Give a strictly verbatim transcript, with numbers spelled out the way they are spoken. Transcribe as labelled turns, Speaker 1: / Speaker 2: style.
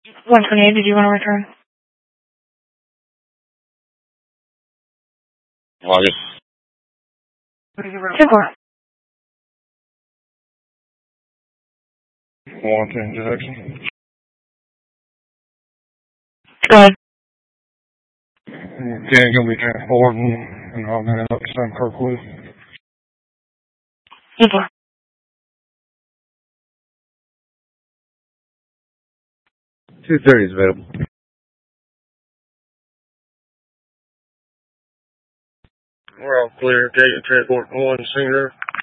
Speaker 1: one twenty-eight, did you want to return?
Speaker 2: August.
Speaker 1: ten four.
Speaker 2: one ten Jackson.
Speaker 1: Go ahead.
Speaker 2: Dan's going to be transporting, and I'm going to end up to Sam Kirkwood.
Speaker 1: ten four.
Speaker 2: two thirty is available. We're all clear. Taking transport one, Singer.